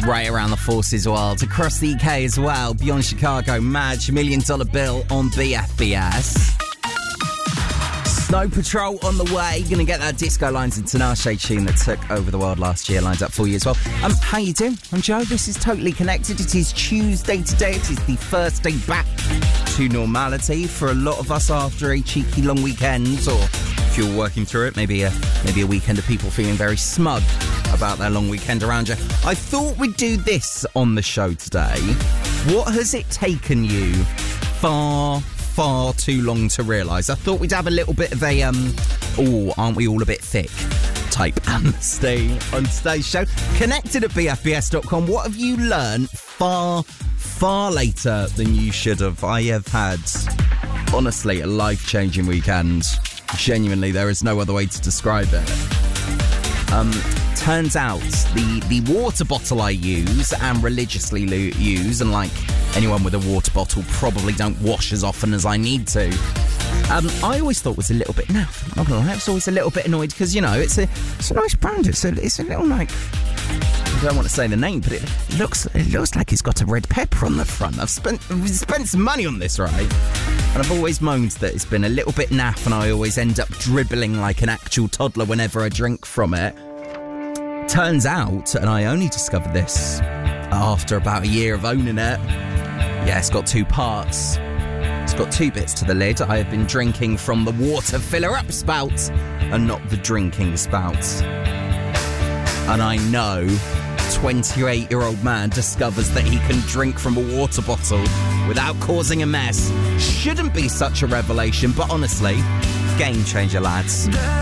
right around the forces world, across the UK as well, beyond Chicago. Madge, $1 Million Bill on BFBS. Snow Patrol on the way. Gonna get that Disco Lines and Tinashe tune that took over the world last year lined up for you as well. How you doing? I'm Joe. This is Totally Connected. It is Tuesday today. It is the first day back to normality for a lot of us after a cheeky long weekend, or if you're working through it, maybe a weekend of people feeling very smug about their long weekend around you. I thought we'd do this on the show today. What has it taken you far too long to realise? I thought we'd have a little bit of a aren't we all a bit thick type on today's show. Connected at bfbs.com. What have you learned far later than you should have? I have had, honestly, a life-changing weekend. Genuinely, there is no other way to describe it. Turns out the water bottle I use and religiously use, and like anyone with a water bottle, probably don't wash as often as I need to. I always thought was a little bit naff. I'm not gonna lie, I was always a little bit annoyed because, you know, it's a nice brand. It's a little, like, I don't want to say the name, but it looks like it's got a red pepper on the front. We've spent some money on this, right? And I've always moaned that it's been a little bit naff, and I always end up dribbling like an actual toddler whenever I drink from it. Turns out, and I only discovered this after about a year of owning it, yeah, it's got two parts. It's got two bits to the lid. I have been drinking from the water filler up spout and not the drinking spout. And I know 28-year-old man discovers that he can drink from a water bottle without causing a mess. Shouldn't be such a revelation, but honestly, game changer, lads.